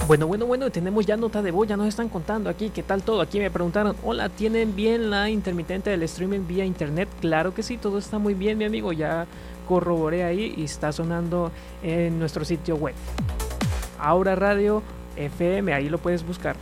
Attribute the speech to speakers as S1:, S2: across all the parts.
S1: Bueno, tenemos ya nota de voz, ya nos están contando aquí qué tal todo. Aquí me preguntaron, hola, ¿tienen bien la intermitente del streaming vía internet? Claro que sí, todo está muy bien, mi amigo, ya corroboré ahí y está sonando en nuestro sitio web. Aura Radio FM, ahí lo puedes buscar.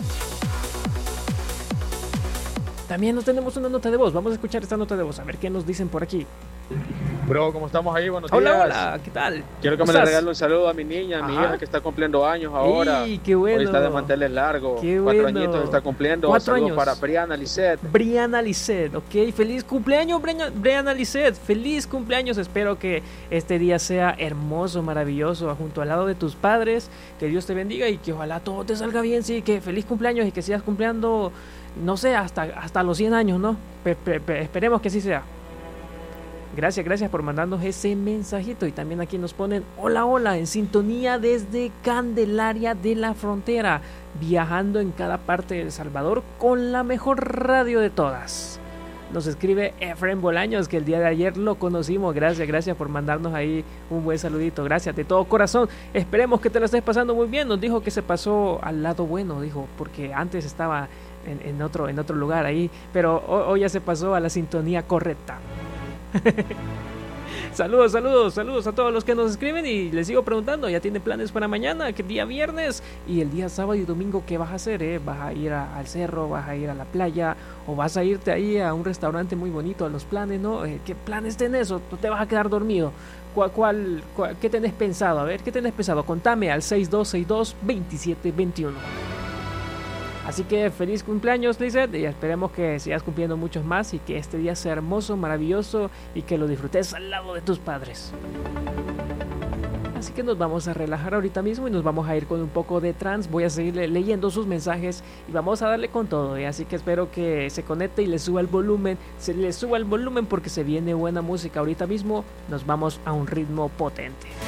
S1: También nos tenemos una nota de voz, vamos a escuchar esta nota de voz, a ver qué nos dicen por aquí.
S2: Bro, ¿cómo estamos ahí? Buenos días.
S1: Hola, ¿qué tal?
S2: Quiero que me le regale un saludo a mi niña, a mi hija que está cumpliendo años ahora.
S1: ¡Ey, qué bueno!
S2: Hoy está de manteles largos.
S1: ¡Qué
S2: 4
S1: bueno!
S2: añitos está cumpliendo.
S1: 4
S2: Saludos
S1: años.
S2: para Brianna Lisset.
S1: Brianna Lisset, ok, feliz cumpleaños Brianna Lisset, feliz cumpleaños, espero que este día sea hermoso, maravilloso, junto al lado de tus padres, que Dios te bendiga y que ojalá todo te salga bien, sí, que feliz cumpleaños y que sigas cumpliendo, no sé, hasta los 100 años, ¿no? Esperemos que así sea. Gracias por mandarnos ese mensajito. Y también aquí nos ponen hola, en sintonía desde Candelaria de la Frontera, viajando en cada parte de El Salvador con la mejor radio de todas. Nos escribe Efraín Bolaños, que el día de ayer lo conocimos. Gracias por mandarnos ahí un buen saludito. Gracias de todo corazón. Esperemos que te lo estés pasando muy bien. Nos dijo que se pasó al lado bueno, dijo, porque antes estaba en otro lugar ahí, pero hoy ya se pasó a la sintonía correcta. Saludos a todos los que nos escriben y les sigo preguntando, ¿ya tienen planes para mañana? ¿Qué día viernes? Y el día sábado y domingo, ¿qué vas a hacer? ¿Vas a ir al cerro? ¿Vas a ir a la playa? ¿O vas a irte ahí a un restaurante muy bonito a los planes, no? ¿Qué planes tenés? ¿O tú te vas a quedar dormido? ¿Qué tenés pensado? A ver, ¿qué tenés pensado? Contame al 6262-2721. Así que feliz cumpleaños, Lizeth, y esperemos que sigas cumpliendo muchos más y que este día sea hermoso, maravilloso y que lo disfrutes al lado de tus padres. Así que nos vamos a relajar ahorita mismo y nos vamos a ir con un poco de trance. Voy a seguir leyendo sus mensajes y vamos a darle con todo, ¿eh? Así que espero que se conecte y le suba el volumen. Porque se viene buena música. Ahorita mismo nos vamos a un ritmo potente.